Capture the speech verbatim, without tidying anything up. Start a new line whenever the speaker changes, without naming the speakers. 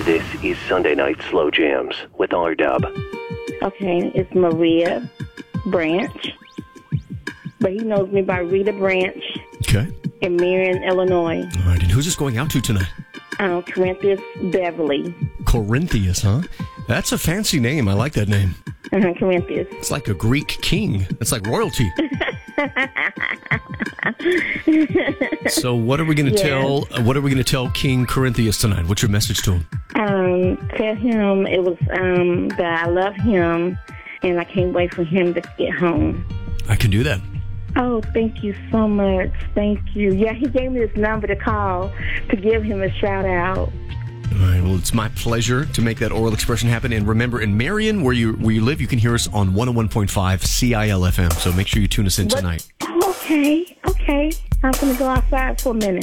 This is Sunday Night Slow Jams with R-Dub.
Okay, it's Maria Branch, but he knows me by Rita Branch.
Okay.
In Marion, Illinois.
All right, and who's this going out to tonight?
Um, Corinthians Beverly.
Corinthius, huh? That's a fancy name. I like that name.
Uh-huh, Corinthians.
It's like a Greek king. It's like royalty. So what are we going to
Yeah.
tell? What are we going to tell King Corinthius tonight? What's your message to him?
Um, tell him it was um that I love him, and I can't wait for him to get home.
I can do that.
Oh, thank you so much. Thank you. Yeah, he gave me this number to call to give him a shout out.
All right. Well, it's my pleasure to make that oral expression happen. And remember, in Marion, where you where you live, you can hear us on one oh one point five C I L F M. So make sure you tune us in
What?
tonight.
Okay, okay. I'm going to go outside for a minute.